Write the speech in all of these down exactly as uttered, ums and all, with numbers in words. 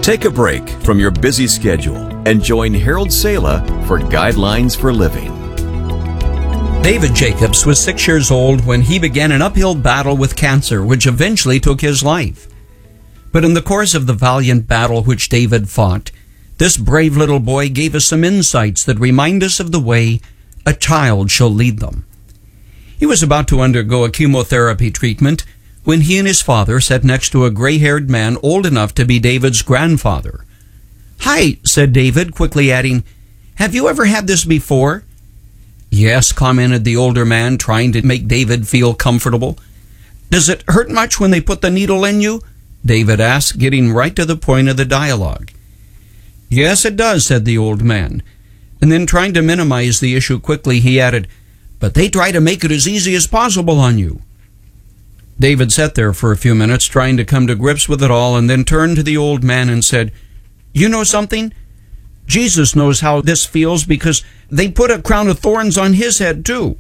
Take a break from your busy schedule and join Harold Sala for Guidelines for Living. David Jacobs was six years old when he began an uphill battle with cancer, which eventually took his life. But in the course of the valiant battle which David fought, this brave little boy gave us some insights that remind us of the way a child shall lead them. He was about to undergo a chemotherapy treatment when he and his father sat next to a gray-haired man old enough to be David's grandfather. "Hi," said David, quickly adding, "Have you ever had this before?" "Yes," commented the older man, trying to make David feel comfortable. "Does it hurt much when they put the needle in you?" David asked, getting right to the point of the dialogue. "Yes, it does," said the old man. And then, trying to minimize the issue quickly, he added, "But they try to make it as easy as possible on you." David sat there for a few minutes, trying to come to grips with it all, and then turned to the old man and said, "You know something? Jesus knows how this feels because they put a crown of thorns on his head too."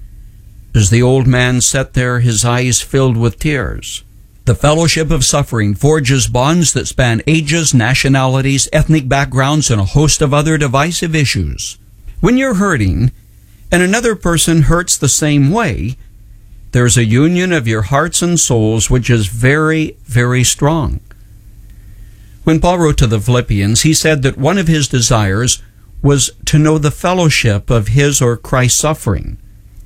As the old man sat there, his eyes filled with tears. The fellowship of suffering forges bonds that span ages, nationalities, ethnic backgrounds, and a host of other divisive issues. When you're hurting, and another person hurts the same way, there's a union of your hearts and souls which is very, very strong. When Paul wrote to the Philippians, he said that one of his desires was to know the fellowship of his or Christ's suffering.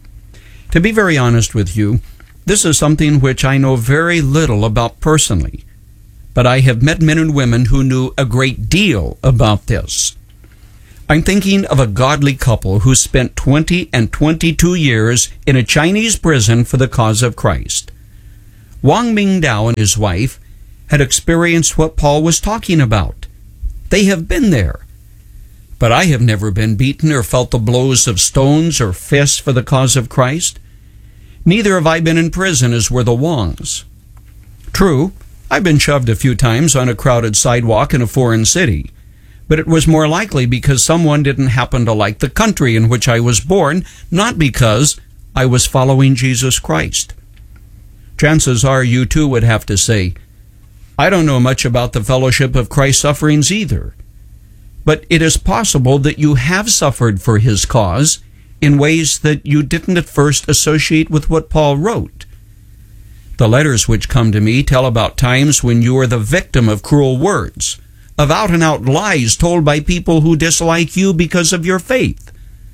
To be very honest with you, this is something which I know very little about personally, but I have met men and women who knew a great deal about this. I'm thinking of a godly couple who spent twenty and twenty-two years in a Chinese prison for the cause of Christ. Wang Mingdao and his wife had experienced what Paul was talking about. They have been there. But I have never been beaten or felt the blows of stones or fists for the cause of Christ. Neither have I been in prison as were the Wangs. True, I've been shoved a few times on a crowded sidewalk in a foreign city, but it was more likely because someone didn't happen to like the country in which I was born, not because I was following Jesus Christ. Chances are you too would have to say, "I don't know much about the fellowship of Christ's sufferings either." But it is possible that you have suffered for his cause in ways that you didn't at first associate with what Paul wrote. The letters which come to me tell about times when you are the victim of cruel words, of out-and-out lies told by people who dislike you because of your faith.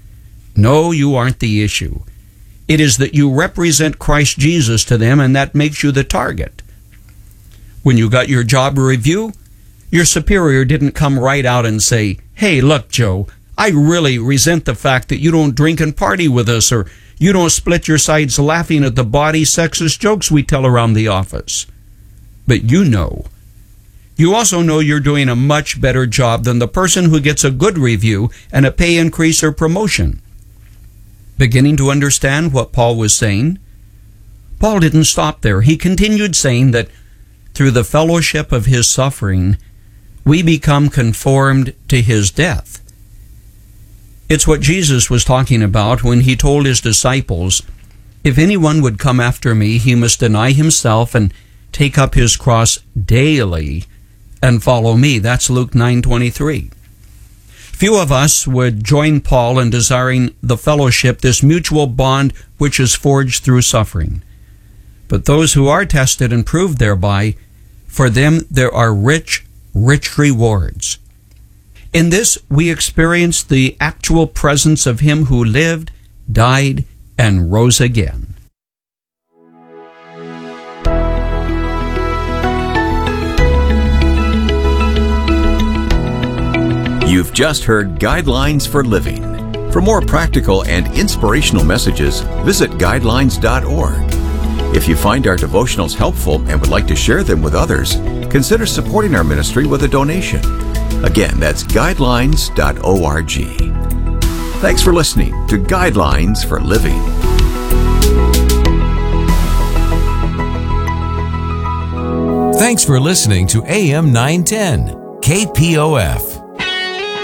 No, you aren't the issue. It is that you represent Christ Jesus to them, and that makes you the target. When you got your job review, your superior didn't come right out and say, "Hey, look, Joe, I really resent the fact that you don't drink and party with us, or you don't split your sides laughing at the bawdy, sexist jokes we tell around the office." But you know. You also know you're doing a much better job than the person who gets a good review and a pay increase or promotion. Beginning to understand what Paul was saying? Paul didn't stop there. He continued saying that through the fellowship of his suffering, we become conformed to his death. It's what Jesus was talking about when he told his disciples, "If anyone would come after me, he must deny himself and take up his cross daily and follow me." That's Luke nine twenty-three. Few of us would join Paul in desiring the fellowship, this mutual bond which is forged through suffering. But those who are tested and proved thereby, for them there are rich, rich rewards. In this we experience the actual presence of him who lived, died, and rose again. You've just heard Guidelines for Living. For more practical and inspirational messages, visit guidelines dot org. If you find our devotionals helpful and would like to share them with others, consider supporting our ministry with a donation. Again, that's guidelines dot org. Thanks for listening to Guidelines for Living. Thanks for listening to A M nine ten, K P O F.